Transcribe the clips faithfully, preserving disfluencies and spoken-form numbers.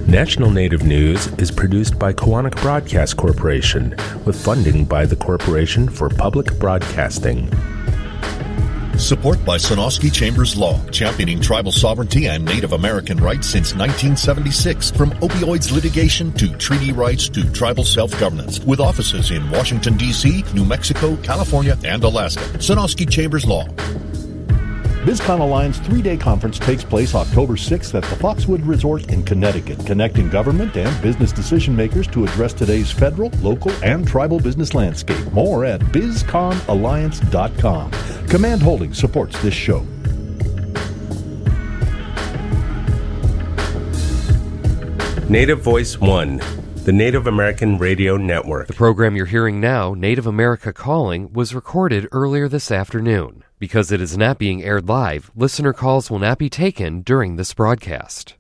National Native News is produced by Koahnic Broadcast Corporation with funding by the Corporation for Public Broadcasting. Support by Sonosky Chambers Law, championing tribal sovereignty and Native American rights since nineteen seventy-six. From opioids litigation to treaty rights to tribal self-governance. With offices in Washington, D C, New Mexico, California, and Alaska. Sonosky Chambers Law. BizCon Alliance three-day conference takes place October sixth at the Foxwood Resort in Connecticut, connecting government and business decision makers to address today's federal, local, and tribal business landscape. More at biz con alliance dot com. Command Holdings supports this show. Native Voice One, the Native American Radio Network. The program you're hearing now, Native America Calling, was recorded earlier this afternoon. Because it is not being aired live, listener calls will not be taken during this broadcast.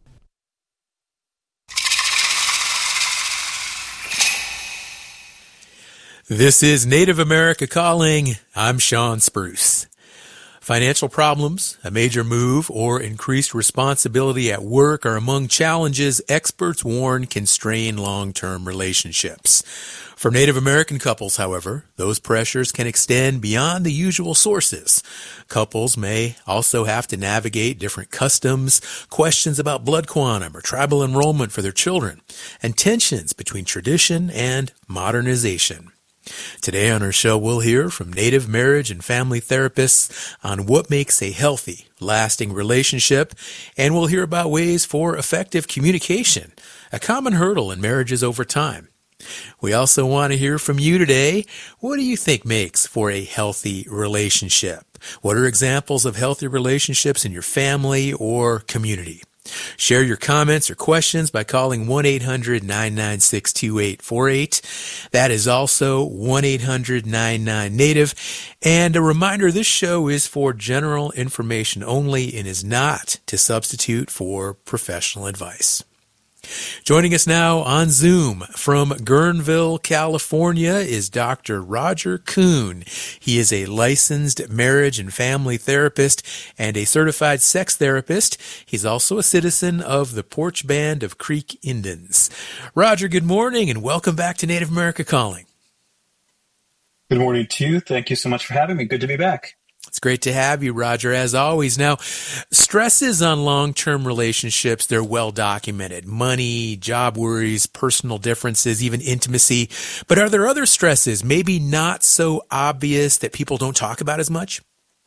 This is Native America Calling. I'm Sean Spruce. Financial problems, a major move, or increased responsibility at work are among challenges experts warn can strain long-term relationships. For Native American couples, however, those pressures can extend beyond the usual sources. Couples may also have to navigate different customs, questions about blood quantum or tribal enrollment for their children, and tensions between tradition and modernization. Today on our show, we'll hear from Native marriage and family therapists on what makes a healthy, lasting relationship, and we'll hear about ways for effective communication, a common hurdle in marriages over time. We also want to hear from you today. What do you think makes for a healthy relationship? What are examples of healthy relationships in your family or community? Share your comments or questions by calling one eight hundred nine nine six two eight four eight. That is also one eight hundred nine nine Native. And a reminder, this show is for general information only and is not to substitute for professional advice. Joining us now on Zoom from Guerneville, California is Doctor Roger Kuhn. He is a licensed marriage and family therapist and a certified sex therapist. He's also a citizen of the Porch Band of Creek Indians. Roger, good morning and welcome back to Native America Calling. Good morning to you. Thank you so much for having me. Good to be back. It's great to have you, Roger, as always. Now, stresses on long-term relationships, they're well documented. Money, job worries, personal differences, even intimacy. But are there other stresses, maybe not so obvious, that people don't talk about as much?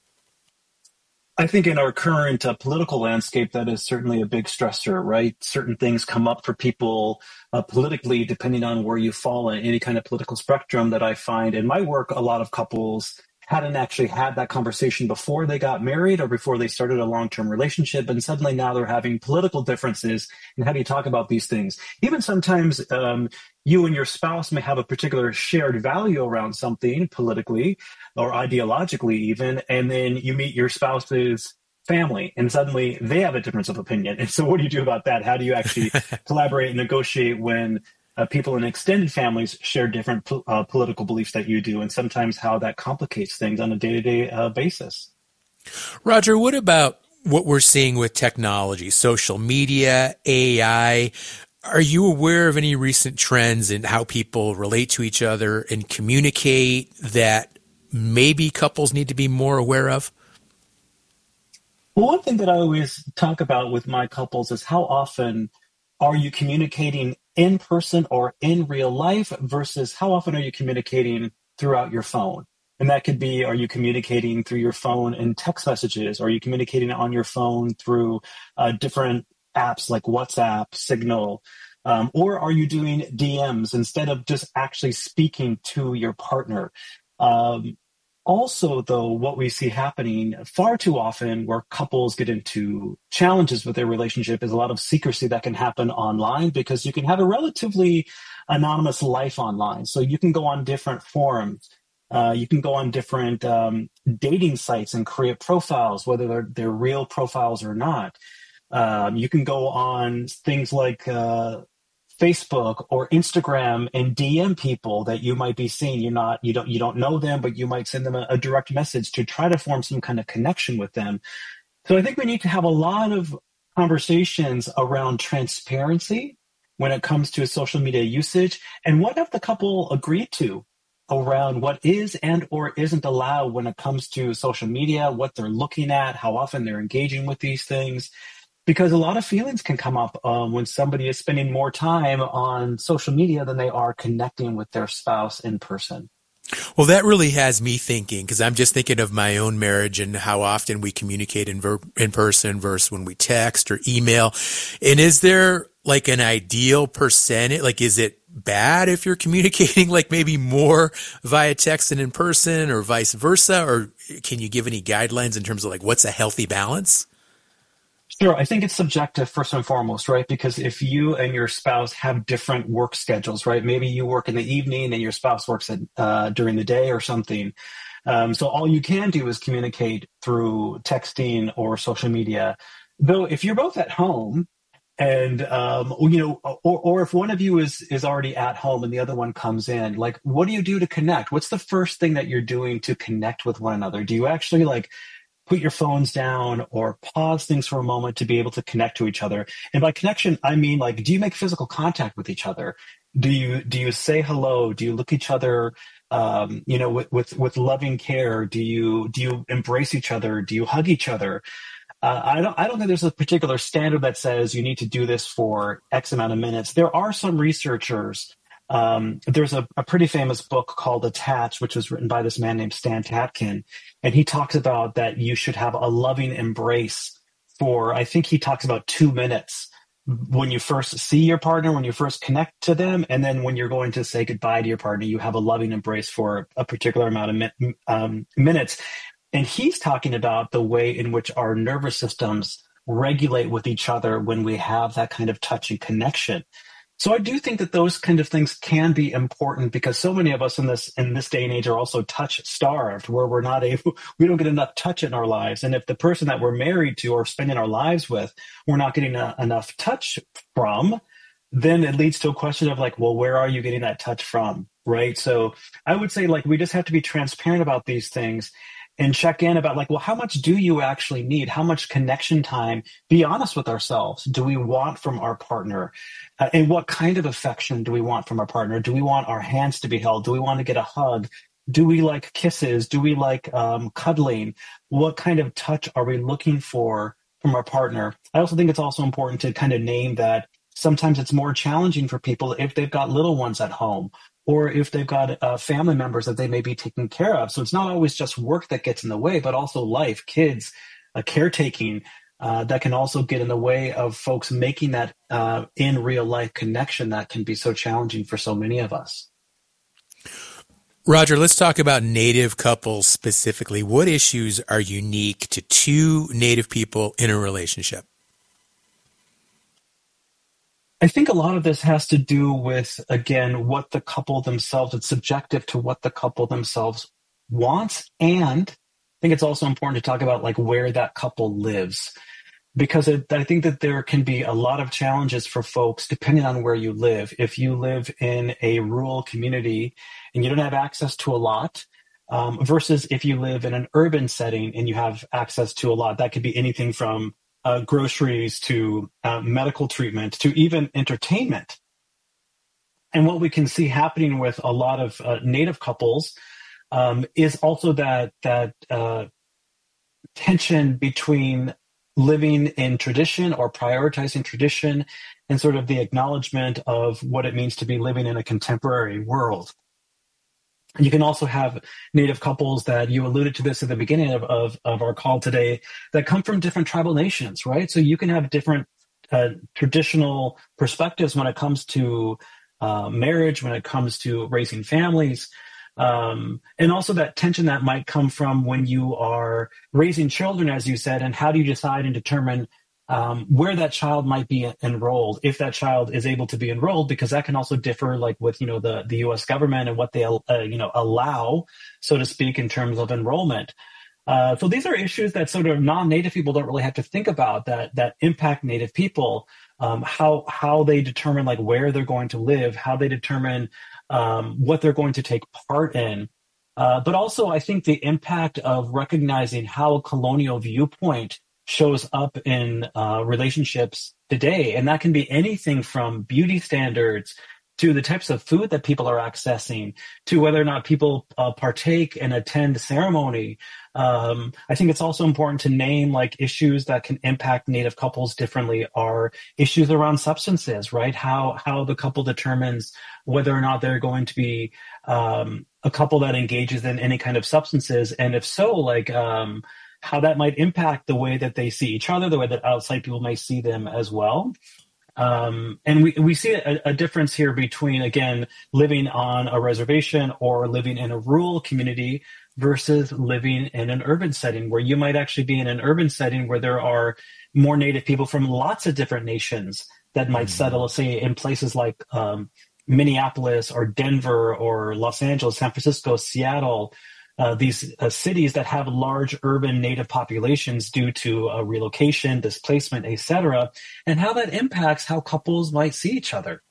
I think in our current uh, political landscape, that is certainly a big stressor, right? Certain things come up for people uh, politically, depending on where you fall in any kind of political spectrum, that I find in my work, a lot of couples hadn't actually had that conversation before they got married or before they started a long-term relationship. And suddenly now they're having political differences. And how do you talk about these things? Even sometimes um, you and your spouse may have a particular shared value around something politically or ideologically even, and then you meet your spouse's family and suddenly they have a difference of opinion. And so what do you do about that? How do you actually collaborate and negotiate when Uh, people in extended families share different uh, political beliefs that you do, and sometimes how that complicates things on a day-to-day uh, basis. Roger, what about what we're seeing with technology, social media, A I? Are you aware of any recent trends in how people relate to each other and communicate that maybe couples need to be more aware of? Well, one thing that I always talk about with my couples is how often are you communicating in person or in real life versus how often are you communicating throughout your phone? And that could be, are you communicating through your phone in text messages? Are you communicating on your phone through uh, different apps like WhatsApp, Signal? Um, or are you doing D Ms instead of just actually speaking to your partner? Um, Also, though, what we see happening far too often where couples get into challenges with their relationship is a lot of secrecy that can happen online, because you can have a relatively anonymous life online. So you can go on different forums. Uh, you can go on different um, dating sites and create profiles, whether they're, they're real profiles or not. Um, you can go on things like uh, Facebook or Instagram and D M people that you might be seeing. You're not, you don't, you don't know them, but you might send them a, a direct message to try to form some kind of connection with them. So I think we need to have a lot of conversations around transparency when it comes to social media usage? And what have the couple agreed to around what is and or isn't allowed when it comes to social media, what they're looking at, how often they're engaging with these things? Because a lot of feelings can come up um, when somebody is spending more time on social media than they are connecting with their spouse in person. Well, that really has me thinking, because I'm just thinking of my own marriage and how often we communicate in ver- in person versus when we text or email. And is there like an ideal percentage? Like, is it bad if you're communicating like maybe more via text than in person, or vice versa? Or can you give any guidelines in terms of like what's a healthy balance? Sure. I think it's subjective first and foremost, right? Because if you and your spouse have different work schedules, right? Maybe you work in the evening and your spouse works at, uh, during the day or something. Um, so all you can do is communicate through texting or social media. Though if you're both at home and, um, you know, or, or if one of you is, is already at home and the other one comes in, like, what do you do to connect? What's the first thing that you're doing to connect with one another? Do you actually like put your phones down or pause things for a moment to be able to connect to each other? And by connection, I mean, like, do you make physical contact with each other? Do you, do you say hello? Do you look each other, um, you know, with, with, with loving care? Do you, do you embrace each other? Do you hug each other? Uh, I don't, I don't think there's a particular standard that says you need to do this for X amount of minutes. There are some researchers. Um, there's a, a pretty famous book called Attached, which was written by this man named Stan Tatkin. And he talks about that you should have a loving embrace for, I think he talks about two minutes when you first see your partner, when you first connect to them. And then when you're going to say goodbye to your partner, you have a loving embrace for a particular amount of mi- um, minutes. And he's talking about the way in which our nervous systems regulate with each other when we have that kind of touch and connection. So I do think that those kind of things can be important, because so many of us in this in this day and age are also touch starved, where we're not able, we don't get enough touch in our lives. And if the person that we're married to or spending our lives with, we're not getting a, enough touch from, then it leads to a question of like, well, where are you getting that touch from, right? So I would say like we just have to be transparent about these things and check in about like, well, how much do you actually need? How much connection time? Be honest with ourselves. Do we want from our partner? Uh, and what kind of affection do we want from our partner? Do we want our hands to be held? Do we want to get a hug? Do we like kisses? Do we like um, cuddling? What kind of touch are we looking for from our partner? I also think it's also important to kind of name that sometimes it's more challenging for people if they've got little ones at home, or if they've got uh, family members that they may be taking care of. So it's not always just work that gets in the way, but also life, kids, uh, caretaking, uh, that can also get in the way of folks making that uh, in real life connection that can be so challenging for so many of us. Roger, let's talk about Native couples specifically. What issues are unique to two Native people in a relationship? I think a lot of this has to do with, again, what the couple themselves, it's subjective to what the couple themselves wants. And I think it's also important to talk about like where that couple lives, because it, I think that there can be a lot of challenges for folks depending on where you live. If you live in a rural community and you don't have access to a lot, um, versus if you live in an urban setting and you have access to a lot, that could be anything from Uh, groceries to uh, medical treatment to even entertainment. And what we can see happening with a lot of uh, Native couples um, is also that that uh, tension between living in tradition or prioritizing tradition and sort of the acknowledgement of what it means to be living in a contemporary world. You can also have Native couples that you alluded to this at the beginning of, of, of our call today that come from different tribal nations, right? So you can have different uh, traditional perspectives when it comes to uh, marriage, when it comes to raising families, um, and also that tension that might come from when you are raising children, as you said, and how do you decide and determine Um, where that child might be enrolled, if that child is able to be enrolled, because that can also differ, like with, you know, the, the U S government and what they, uh, you know, allow, so to speak, in terms of enrollment. Uh, so these are issues that sort of non-Native people don't really have to think about that, that impact Native people, um, how, how they determine like where they're going to live, how they determine um, what they're going to take part in. Uh, but also I think the impact of recognizing how a colonial viewpoint shows up in uh, relationships today. And that can be anything from beauty standards to the types of food that people are accessing, to whether or not people uh, partake and attend ceremony. Um, I think it's also important to name like issues that can impact Native couples differently are issues around substances, right? How how the couple determines whether or not they're going to be um, a couple that engages in any kind of substances, and if so, like um, how that might impact the way that they see each other, the way that outside people may see them as well. Um, and we, we see a, a difference here between, again, living on a reservation or living in a rural community versus living in an urban setting, where you might actually be in an urban setting where there are more Native people from lots of different nations that might mm-hmm. settle, say, in places like um, Minneapolis or Denver or Los Angeles, San Francisco, Seattle, Uh, these uh, cities that have large urban Native populations due to uh, relocation, displacement, et cetera, and how that impacts how couples might see each other.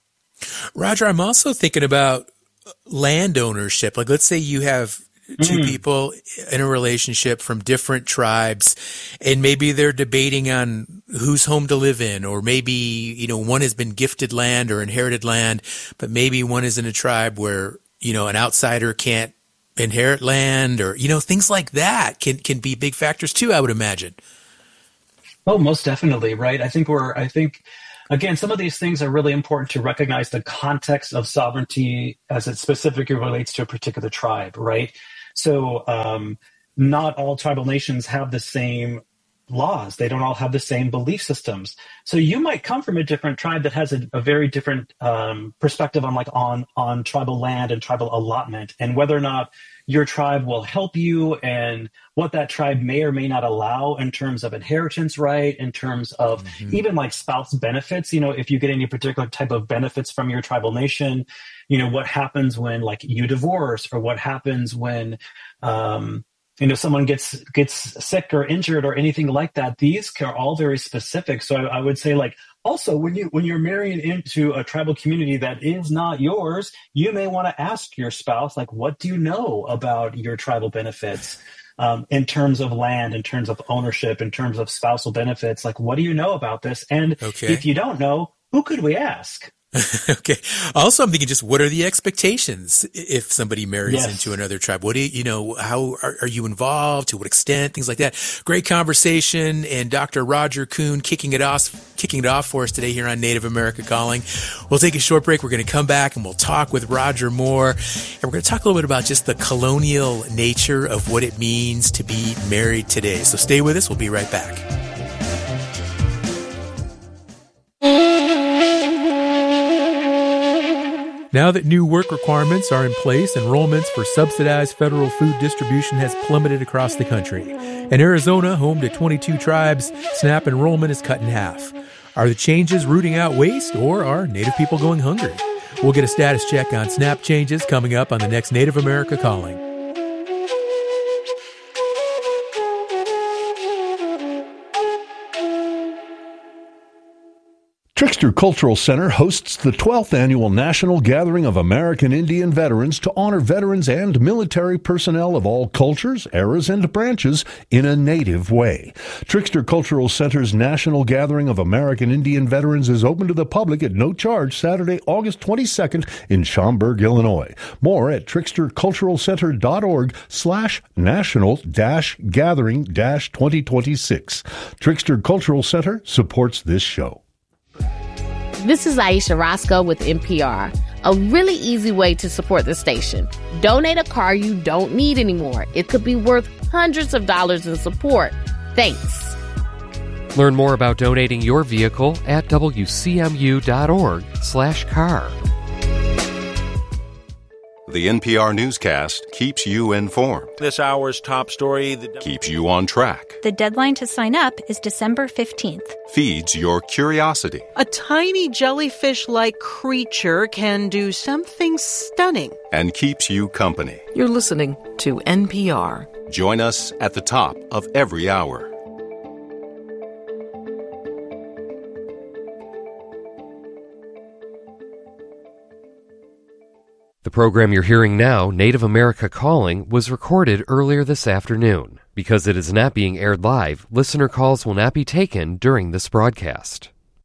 Roger, I'm also thinking about land ownership. Like, let's say you have two mm. people in a relationship from different tribes, and maybe they're debating on whose home to live in, or maybe, you know, one has been gifted land or inherited land, but maybe one is in a tribe where, you know, an outsider can't inherit land, or, you know, things like that can, can be big factors too, I would imagine. Oh, most definitely. Right. I think we're, I think, again, some of these things are really important to recognize the context of sovereignty as it specifically relates to a particular tribe. Right. So, um, not all tribal nations have the same laws. They don't all have the same belief systems. So you might come from a different tribe that has a, a very different um, perspective on like on on tribal land and tribal allotment, and whether or not your tribe will help you, and what that tribe may or may not allow in terms of inheritance right, in terms of mm-hmm. even like spouse benefits. You know, if you get any particular type of benefits from your tribal nation, you know, what happens when like you divorce, or what happens when um you know, someone gets gets sick or injured or anything like that. These are all very specific. So I, I would say, like, also when you when you're marrying into a tribal community that is not yours, you may want to ask your spouse, like, what do you know about your tribal benefits um, in terms of land, in terms of ownership, in terms of spousal benefits? Like, what do you know about this? And okay. if you don't know, who could we ask? Okay. Also, I'm thinking, just what are the expectations if somebody marries yes. into another tribe? What do you, you know, how are, are you involved? To what extent? Things like that. Great conversation. And Doctor Roger Kuhn kicking it off, kicking it off for us today here on Native America Calling. We'll take a short break. We're going to come back and we'll talk with Roger more. And we're going to talk a little bit about just the colonial nature of what it means to be married today. So stay with us. We'll be right back. Now that new work requirements are in place, enrollments for subsidized federal food distribution has plummeted across the country. In Arizona, home to twenty-two tribes, SNAP enrollment is cut in half. Are the changes rooting out waste, or are Native people going hungry? We'll get a status check on SNAP changes coming up on the next Native America Calling. Trickster Cultural Center hosts the twelfth Annual National Gathering of American Indian Veterans to honor veterans and military personnel of all cultures, eras, and branches in a Native way. Trickster Cultural Center's National Gathering of American Indian Veterans is open to the public at no charge Saturday, August twenty-second in Schaumburg, Illinois. More at tricksterculturalcenter.org slash national dash gathering dash 2026. Trickster Cultural Center supports this show. This is Aisha Roscoe with N P R. A really easy way to support the station. Donate a car you don't need anymore. It could be worth hundreds of dollars in support. Thanks. Learn more about donating your vehicle at wcmu.org slash car. The N P R newscast keeps you informed. This hour's top story that keeps you on track. The deadline to sign up is December fifteenth. Feeds your curiosity. A tiny jellyfish-like creature can do something stunning. And keeps you company. You're listening to N P R. Join us at the top of every hour. The program you're hearing now, Native America Calling, was recorded earlier this afternoon. Because it is not being aired live, listener calls will not be taken during this broadcast.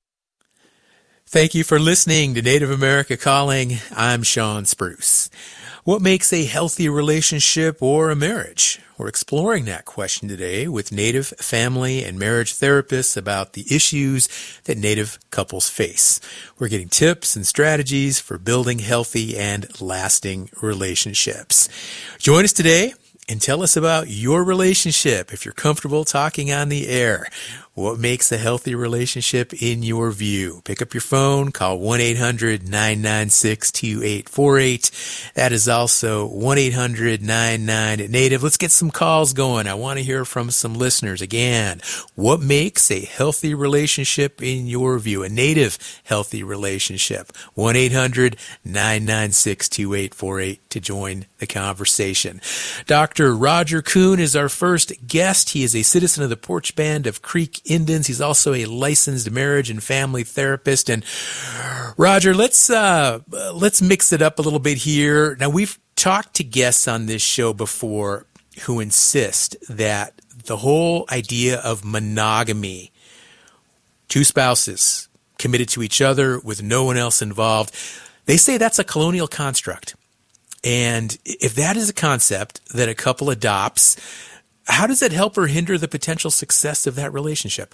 Thank you for listening to Native America Calling. I'm Sean Spruce. What makes a healthy relationship or a marriage? We're exploring that question today with Native family and marriage therapists about the issues that Native couples face. We're getting tips and strategies for building healthy and lasting relationships. Join us today and tell us about your relationship if you're comfortable talking on the air. What makes a healthy relationship in your view? Pick up your phone, call one eight hundred nine nine six two eight four eight. That is also one eight hundred nine nine Native. Let's get some calls going. I want to hear from some listeners. Again, what makes a healthy relationship in your view? A Native healthy relationship. one eight hundred nine nine six two eight four eight to join the conversation. Doctor Roger Kuhn is our first guest. He is a citizen of the Porch Band of Creek Indians. He's also a licensed marriage and family therapist. And Roger, let's uh, let's mix it up a little bit here. Now, we've talked to guests on this show before who insist that the whole idea of monogamy, two spouses committed to each other with no one else involved, they say that's a colonial construct. And if that is a concept that a couple adopts, how does that help or hinder the potential success of that relationship?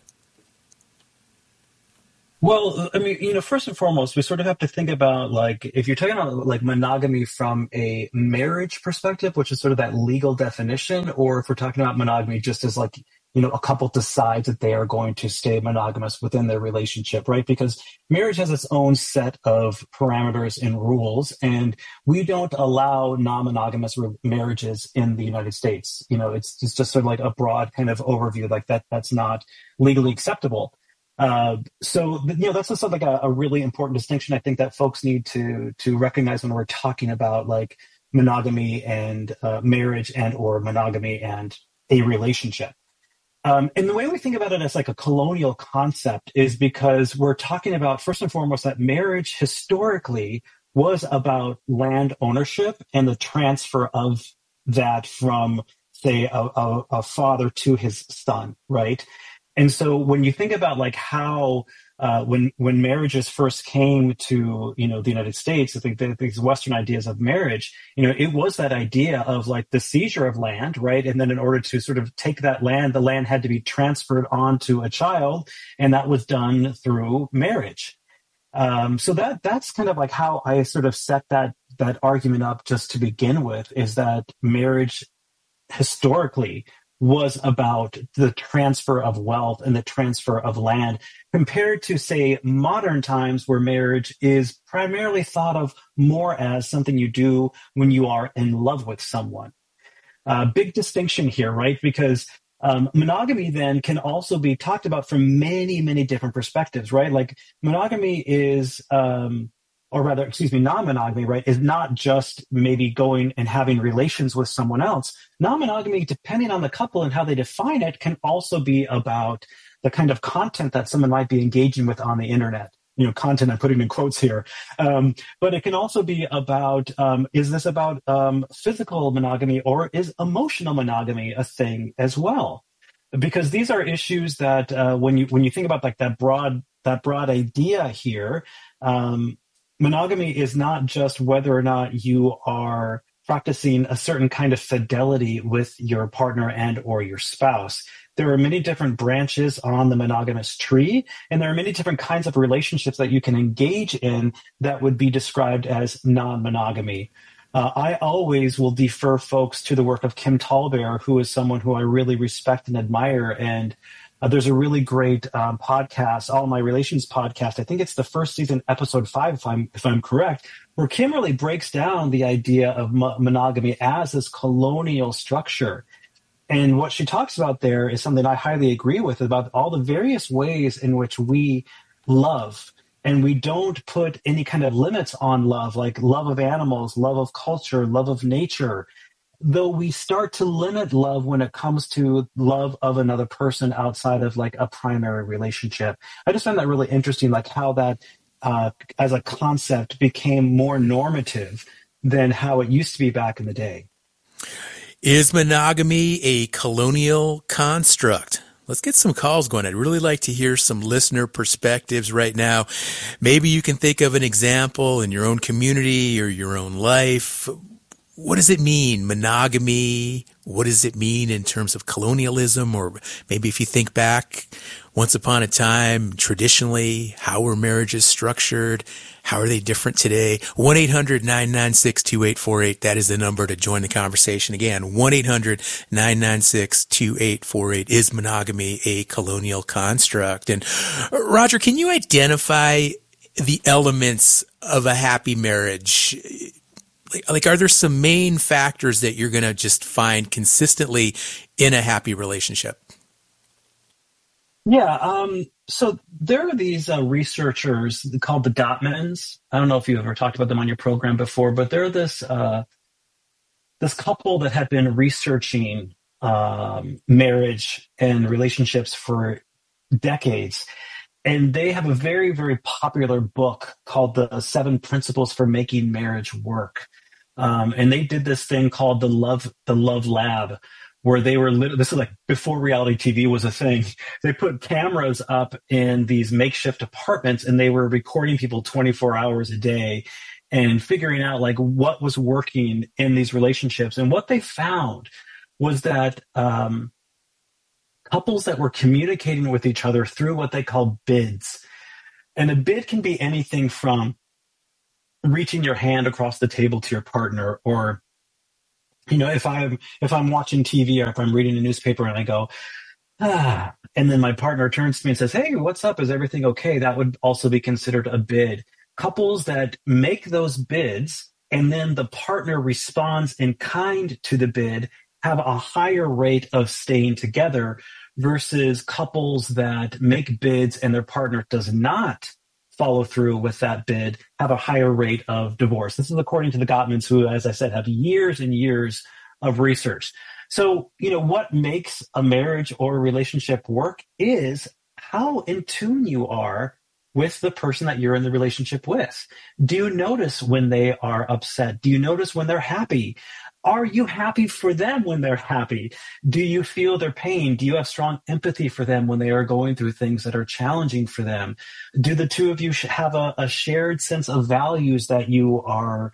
Well, I mean, you know, first and foremost, we sort of have to think about, like, if you're talking about like monogamy from a marriage perspective, which is sort of that legal definition, or if we're talking about monogamy just as like, you know, a couple decides that they are going to stay monogamous within their relationship, right? Because marriage has its own set of parameters and rules, and we don't allow non-monogamous re- marriages in the United States. You know, it's, it's just sort of like a broad kind of overview, like that, that's not legally acceptable. Uh, so, you know, that's just like a, a really important distinction I think that folks need to to recognize when we're talking about like monogamy and uh, marriage and or monogamy and a relationship. Um, and the way we think about it as like a colonial concept is because we're talking about, first and foremost, that marriage historically was about land ownership and the transfer of that from, say, a, a, a father to his son, right? And so when you think about like how uh, when when marriages first came to, you know, the United States, I think the, these Western ideas of marriage, you know, it was that idea of like the seizure of land, right? And then in order to sort of take that land, the land had to be transferred on to a child, and that was done through marriage. Um, so that that's kind of like how I sort of set that that argument up just to begin with, is that marriage historically was about the transfer of wealth and the transfer of land, compared to, say, modern times where marriage is primarily thought of more as something you do when you are in love with someone. Uh, big distinction here, right? Because um, monogamy then can also be talked about from many, many different perspectives, right? Like monogamy is... Um, or rather, excuse me, non-monogamy, right, is not just maybe going and having relations with someone else. Non-monogamy, depending on the couple and how they define it, can also be about the kind of content that someone might be engaging with on the internet. You know, content I'm putting in quotes here. Um, but it can also be about, um, is this about um, physical monogamy, or is emotional monogamy a thing as well? Because these are issues that uh, when you when you think about like that broad that broad idea here, um, monogamy is not just whether or not you are practicing a certain kind of fidelity with your partner and or your spouse. There are many different branches on the monogamous tree, and there are many different kinds of relationships that you can engage in that would be described as non-monogamy. Uh, I always will defer folks to the work of Kim Tallbear, who is someone who I really respect and admire, and Uh, there's a really great um, podcast, All My Relations podcast. I think it's the first season, episode five, if I'm if I'm correct, where Kim really breaks down the idea of mo- monogamy as this colonial structure. And what she talks about there is something I highly agree with, about all the various ways in which we love. And we don't put any kind of limits on love, like love of animals, love of culture, love of nature. Though we start to limit love when it comes to love of another person outside of like a primary relationship. I just find that really interesting, like how that uh, as a concept became more normative than how it used to be back in the day. Is monogamy a colonial construct? Let's get some calls going. I'd really like to hear some listener perspectives right now. Maybe you can think of an example in your own community or your own life. What does it mean, monogamy? What does it mean in terms of colonialism? Or maybe if you think back, once upon a time, traditionally, how were marriages structured? How are they different today? one eight hundred nine nine six two eight four eight. That is the number to join the conversation. Again, one eight hundred nine nine six two eight four eight. Is monogamy a colonial construct? And Roger, can you identify the elements of a happy marriage? Like, like, are there some main factors that you're going to just find consistently in a happy relationship? Yeah. Um, so there are these uh, researchers called the Gottmans. I don't know if you've ever talked about them on your program before, but they're this uh, this couple that have been researching um, marriage and relationships for decades. And they have a very, very popular book called The Seven Principles for Making Marriage Work. Um, and they did this thing called the Love, the Love Lab, where they were literally, this is like before reality T V was a thing. They put cameras up in these makeshift apartments and they were recording people twenty-four hours a day and figuring out like what was working in these relationships. And what they found was that, um, couples that were communicating with each other through what they call bids. And a bid can be anything from reaching your hand across the table to your partner, or, you know, if I'm if I'm watching T V or if I'm reading a newspaper and I go, ah, and then my partner turns to me and says, hey, what's up? Is everything okay? That would also be considered a bid. Couples that make those bids and then the partner responds in kind to the bid have a higher rate of staying together versus couples that make bids and their partner does not follow through with that bid have a higher rate of divorce. This is according to the Gottmans, who, as I said, have years and years of research. So, you know, what makes a marriage or a relationship work is how in tune you are with the person that you're in the relationship with. Do you notice when they are upset? Do you notice when they're happy? Are you happy for them when they're happy? Do you feel their pain? Do you have strong empathy for them when they are going through things that are challenging for them? Do the two of you have a, a shared sense of values that you are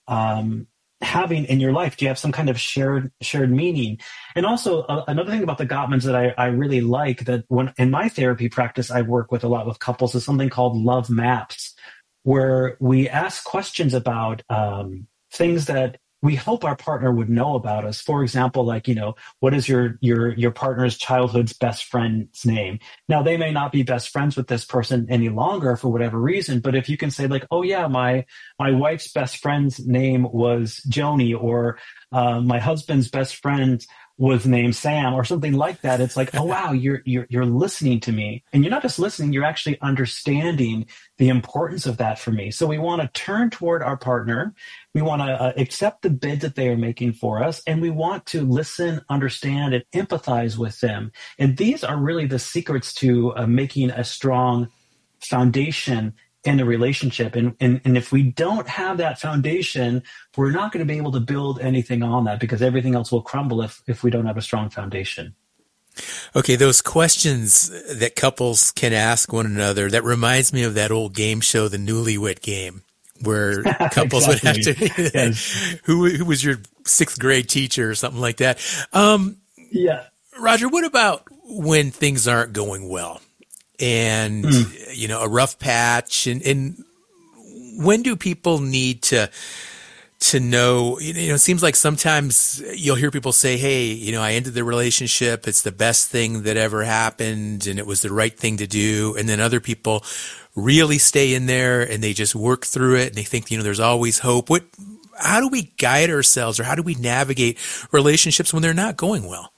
um, having in your life? Do you have some kind of shared shared meaning? And also uh, another thing about the Gottmans that I, I really like, that when in my therapy practice I work with a lot with couples, is something called love maps, where we ask questions about um, things that we hope our partner would know about us. For example, like, you know, what is your your your partner's childhood's best friend's name? Now, they may not be best friends with this person any longer for whatever reason, but if you can say like, oh yeah, my my wife's best friend's name was Joni, or uh, my husband's best friend was named Sam, or something like that. It's like, oh wow, you're you're you're listening to me, and you're not just listening; you're actually understanding the importance of that for me. So we want to turn toward our partner. We want to uh, accept the bid that they are making for us, and we want to listen, understand, and empathize with them. And these are really the secrets to uh, making a strong foundation in a relationship. And, and and if we don't have that foundation, we're not going to be able to build anything on that, because everything else will crumble if, if we don't have a strong foundation. Okay, those questions that couples can ask one another, that reminds me of that old game show, the Newlywed Game, where couples Exactly. would have to, Yes. who, who was your sixth grade teacher or something like that. Um, Yeah. Roger, what about when things aren't going well? And, mm. you know, a rough patch, and, and when do people need to, to know, you know, it seems like sometimes you'll hear people say, hey, you know, I ended the relationship. It's the best thing that ever happened, and it was the right thing to do. And then other people really stay in there and they just work through it, and they think, you know, there's always hope. What, how do we guide ourselves, or how do we navigate relationships when they're not going well?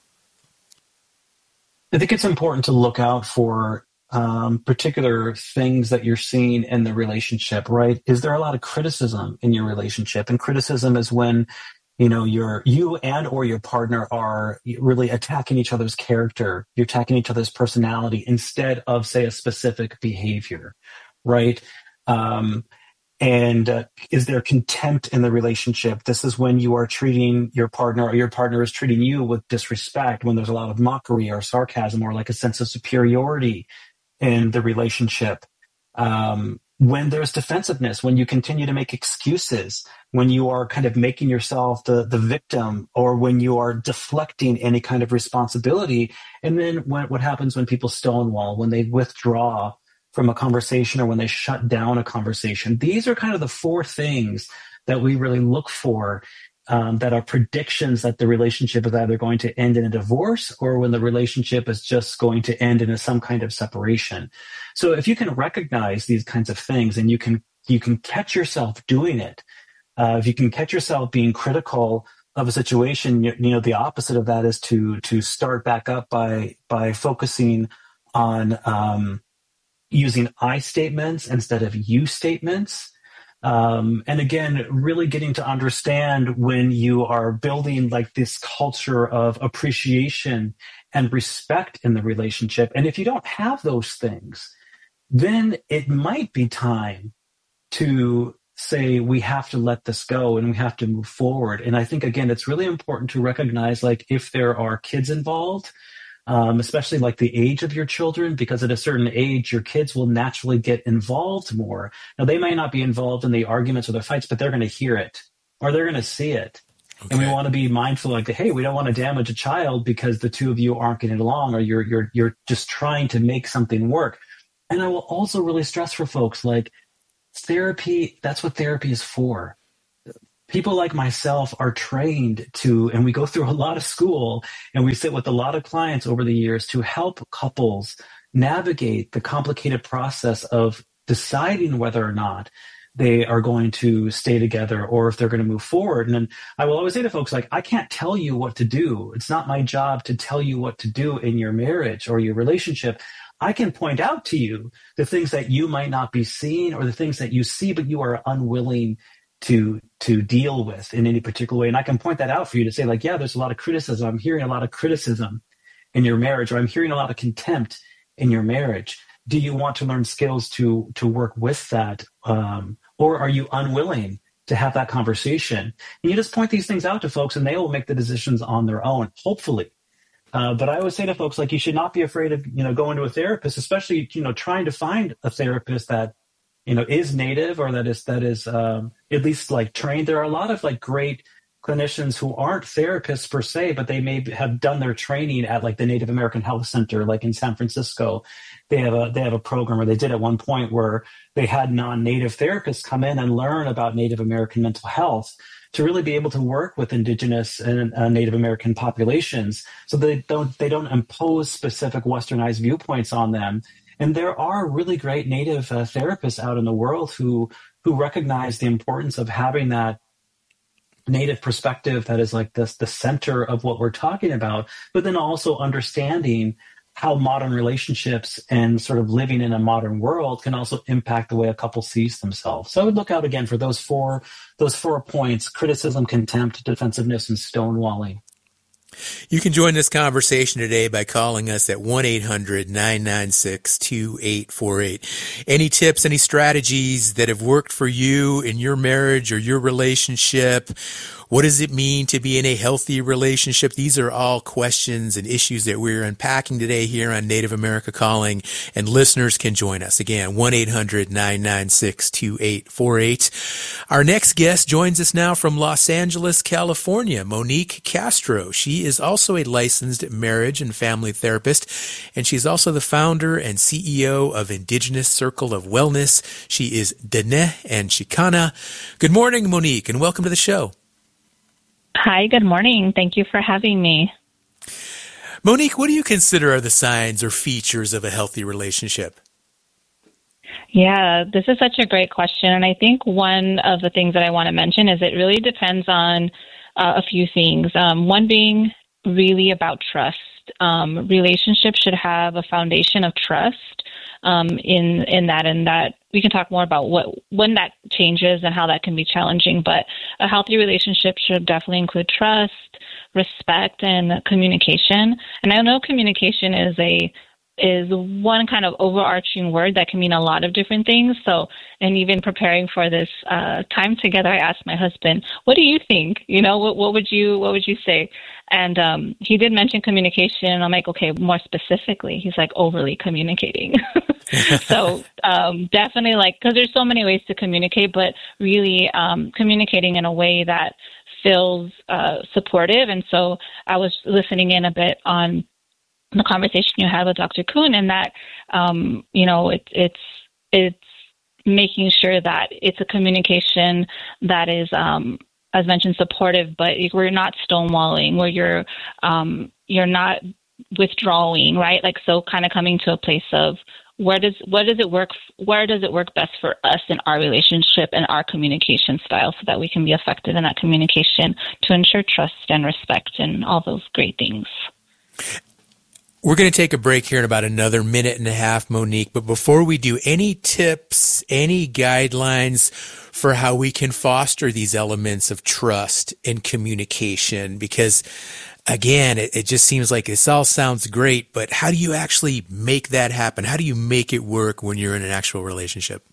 I think it's important to look out for Um, particular things that you're seeing in the relationship, right? Is there a lot of criticism in your relationship? And criticism is when, you know, you're, you and or your partner are really attacking each other's character. You're attacking each other's personality instead of, say, a specific behavior, right? Um, And uh, is there contempt in the relationship? This is when you are treating your partner or your partner is treating you with disrespect, when there's a lot of mockery or sarcasm or like a sense of superiority in the relationship. Um, when there's defensiveness, when you continue to make excuses, when you are kind of making yourself the, the victim, or when you are deflecting any kind of responsibility. And then when, what happens when people stonewall, when they withdraw from a conversation or when they shut down a conversation. These are kind of the four things that we really look for um, that are predictions that the relationship is either going to end in a divorce or when the relationship is just going to end in a, some kind of separation. So if you can recognize these kinds of things and you can you can catch yourself doing it, uh, if you can catch yourself being critical of a situation, you, you know, the opposite of that is to to start back up by by focusing on um, using I statements instead of you statements. Um, and again, really getting to understand when you are building like this culture of appreciation and respect in the relationship. And if you don't have those things, then it might be time to say, we have to let this go and we have to move forward. And I think, again, it's really important to recognize, like, if there are kids involved, Um, especially like the age of your children, because at a certain age, your kids will naturally get involved more. Now, they may not be involved in the arguments or the fights, but they're going to hear it or they're going to see it. Okay. And we want to be mindful, like, hey, we don't want to damage a child because the two of you aren't getting along or you're you're you're just trying to make something work. And I will also really stress for folks, like, therapy, that's what therapy is for. People like myself are trained to, and we go through a lot of school and we sit with a lot of clients over the years to help couples navigate the complicated process of deciding whether or not they are going to stay together or if they're going to move forward. And then I will always say to folks, like, I can't tell you what to do. It's not my job to tell you what to do in your marriage or your relationship. I can point out to you the things that you might not be seeing or the things that you see, but you are unwilling to to deal with in any particular way. And I can point that out for you to say, like, yeah, there's a lot of criticism. I'm hearing a lot of criticism in your marriage, or I'm hearing a lot of contempt in your marriage. Do you want to learn skills to to work with that? Um, or are you unwilling to have that conversation? And you just point these things out to folks and they will make the decisions on their own, hopefully. Uh, but I always say to folks, like, you should not be afraid of, you know, going to a therapist, especially, you know, trying to find a therapist that, you know, is native or that is, that is um, at least like trained. There are a lot of like great clinicians who aren't therapists per se, but they may have done their training at like the Native American Health Center, like in San Francisco. They have a, they have a program, or they did at one point, where they had non-native therapists come in and learn about Native American mental health to really be able to work with indigenous and uh, Native American populations, so they don't, they don't impose specific westernized viewpoints on them. And there are really great Native uh, therapists out in the world who who recognize the importance of having that Native perspective that is like this, the center of what we're talking about, but then also understanding how modern relationships and sort of living in a modern world can also impact the way a couple sees themselves. So I would look out again for those four those four points: criticism, contempt, defensiveness, and stonewalling. You can join this conversation today by calling us at one eight hundred nine nine six two eight four eight. Any tips, any strategies that have worked for you in your marriage or your relationship? What does it mean to be in a healthy relationship? These are all questions and issues that we're unpacking today here on Native America Calling, and listeners can join us. Again, one eight hundred nine nine six two eight four eight. Our next guest joins us now from Los Angeles, California, Monique Castro. She is also a licensed marriage and family therapist, and she's also the founder and C E O of Indigenous Circle of Wellness. She is Dene and Chicana. Good morning, Monique, and welcome to the show. Hi, good morning. Thank you for having me. Monique, what do you consider are the signs or features of a healthy relationship? Yeah, this is such a great question. And I think one of the things that I want to mention is it really depends on uh, a few things. Um, one being really about trust. Um, relationships should have a foundation of trust um, in in that, and that we can talk more about what when that changes and how that can be challenging. But a healthy relationship should definitely include trust, respect, and communication. And I know communication is a is one kind of overarching word that can mean a lot of different things. So, and even preparing for this uh, time together, I asked my husband, "What do you think? You know, what, what would you what would you say?" And um, he did mention communication. And I'm like, okay, more specifically, he's like overly communicating. So um, definitely, like, because there's so many ways to communicate, but really um, communicating in a way that feels uh, supportive. And so I was listening in a bit on the conversation you had with Doctor Kuhn, and that um, you know it, it's it's making sure that it's a communication that is, um, as mentioned, supportive, but we're not stonewalling, where you're um, you're not withdrawing, right? Like, so kind of coming to a place of where does where does it work where does it work best for us in our relationship and our communication style, so that we can be effective in that communication to ensure trust and respect and all those great things. We're going to take a break here in about another minute and a half, Monique. But before we do, any tips, any guidelines for how we can foster these elements of trust and communication? Because, again, it, it just seems like this all sounds great, but how do you actually make that happen? How do you make it work when you're in an actual relationship?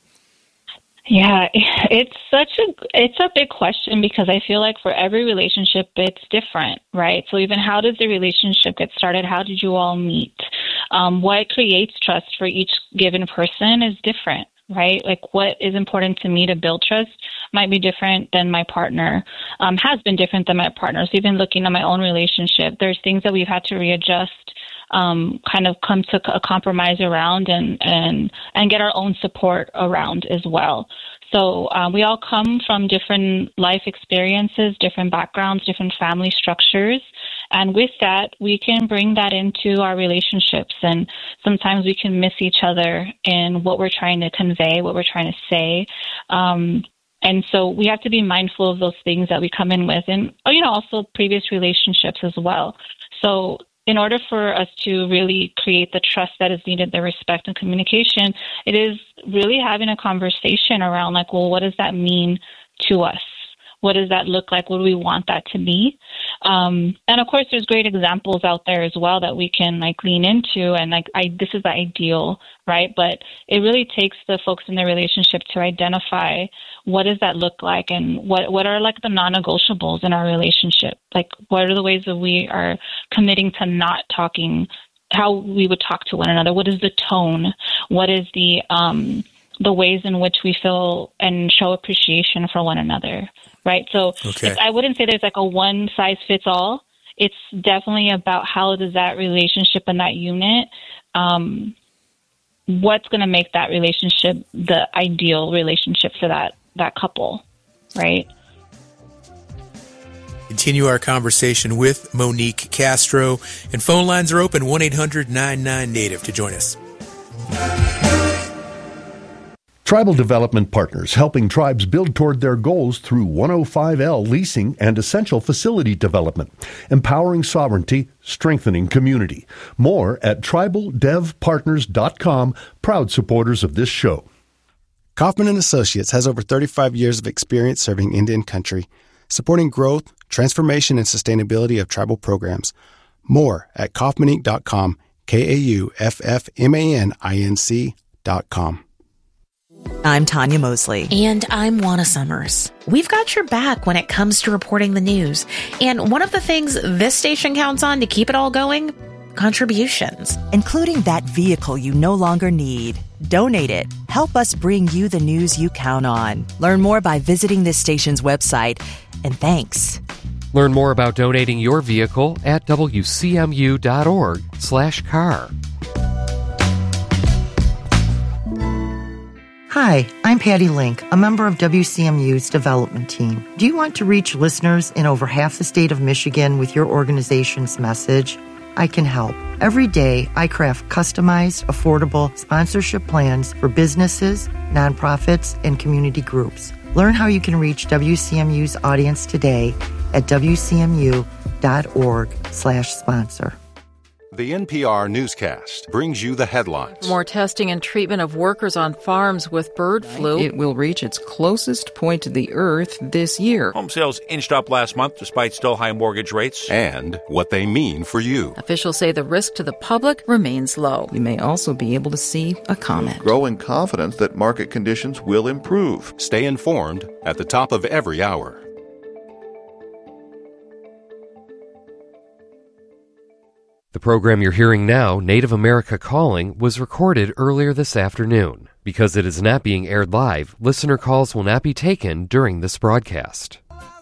Yeah, it's such a it's a big question, because I feel like for every relationship it's different, right? So even how does the relationship get started? How did you all meet? Um, what creates trust for each given person is different, right? Like, what is important to me to build trust might be different than my partner, um, has been different than my partner. So even looking at my own relationship, there's things that we've had to readjust, Um, kind of come to a compromise around, and, and, and get our own support around as well. So uh, we all come from different life experiences, different backgrounds, different family structures. And with that, we can bring that into our relationships. And sometimes we can miss each other in what we're trying to convey, what we're trying to say. Um, and so we have to be mindful of those things that we come in with, and, you know, also previous relationships as well. So in order for us to really create the trust that is needed, the respect and communication, it is really having a conversation around, like, well, what does that mean to us? What does that look like? What do we want that to be? Um, and of course, there's great examples out there as well that we can like lean into. And like, I, this is the ideal, right? But it really takes the folks in the relationship to identify what does that look like, and what what are like the non-negotiables in our relationship. Like, what are the ways that we are committing to not talking, how we would talk to one another? What is the tone? What is the um, the ways in which we feel and show appreciation for one another? Right. So okay. it's, I wouldn't say there's like a one size fits all. It's definitely about how does that relationship and that unit, um, what's going to make that relationship the ideal relationship for that, that couple. Right. Continue our conversation with Monique Castro, and phone lines are open one eight hundred nine nine native to join us. Tribal Development Partners, helping tribes build toward their goals through one oh five L leasing and essential facility development, empowering sovereignty, strengthening community. More at tribal dev partners dot com, proud supporters of this show. Kaufman and Associates has over thirty-five years of experience serving Indian country, supporting growth, transformation, and sustainability of tribal programs. More at kaufman inc dot com, K A U F F M A N I N C dot com. I'm Tanya Mosley. And I'm Juana Summers. We've got your back when it comes to reporting the news. And one of the things this station counts on to keep it all going, contributions. Including that vehicle you no longer need. Donate it. Help us bring you the news you count on. Learn more by visiting this station's website. And thanks. Learn more about donating your vehicle at W C M U dot org slash car. Hi, I'm Patty Link, a member of W C M U's development team. Do you want to reach listeners in over half the state of Michigan with your organization's message? I can help. Every day, I craft customized, affordable sponsorship plans for businesses, nonprofits, and community groups. Learn how you can reach W C M U's audience today at W C M U dot org slash sponsor. The N P R newscast brings you the headlines. More testing and treatment of workers on farms with bird flu. It will reach its closest point to the earth this year. Home sales inched up last month despite still high mortgage rates. And what they mean for you. Officials say the risk to the public remains low. You may also be able to see a comet. Growing confidence that market conditions will improve. Stay informed at the top of every hour. The program you're hearing now, Native America Calling, was recorded earlier this afternoon. Because it is not being aired live, listener calls will not be taken during this broadcast.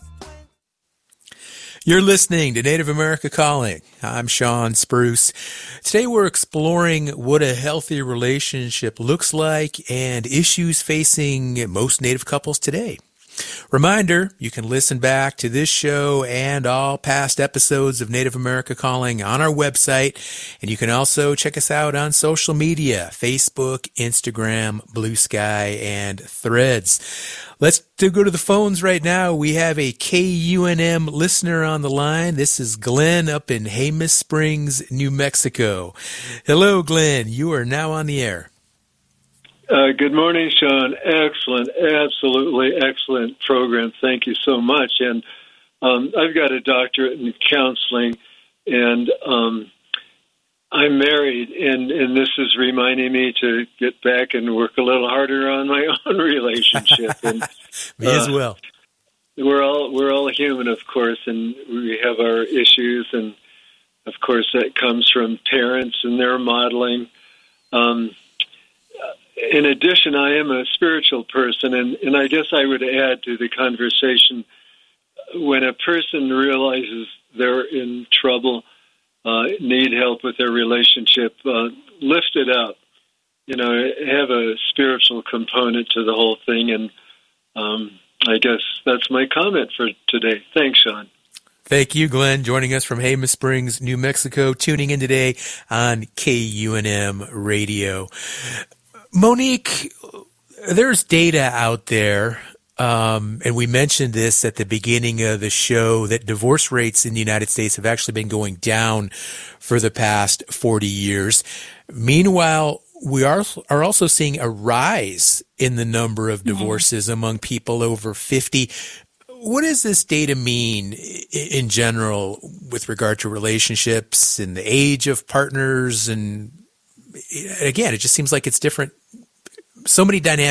You're listening to Native America Calling. I'm Sean Spruce. Today we're exploring what a healthy relationship looks like and issues facing most Native couples today. Reminder, you can listen back to this show and all past episodes of Native America Calling on our website, and you can also check us out on social media, Facebook, Instagram, Blue Sky, and Threads. Let's go to the phones right now. We have a K U N M listener on the line. This is Glenn up in Jemez Springs, New Mexico. Hello, Glenn. You are now on the air. Uh, good morning, Sean. Excellent, absolutely excellent program. Thank you so much. And um, I've got a doctorate in counseling, and um, I'm married, and, and this is reminding me to get back and work a little harder on my own relationship. And, me uh, as well. We're all we're all human, of course, and we have our issues, and of course that comes from parents and their modeling. Um, In addition, I am a spiritual person, and, and I guess I would add to the conversation, when a person realizes they're in trouble, uh, need help with their relationship, uh, lift it up. You know, have a spiritual component to the whole thing, and um, I guess that's my comment for today. Thanks, Sean. Thank you, Glenn, joining us from Jemez Springs, New Mexico, tuning in today on K U N M Radio. Monique, there's data out there, um, and we mentioned this at the beginning of the show, that divorce rates in the United States have actually been going down for the past forty years. Meanwhile, we are are also seeing a rise in the number of divorces mm-hmm. among people over fifty. What does this data mean in general with regard to relationships and the age of partners? And again, it just seems like it's different. So many dynamics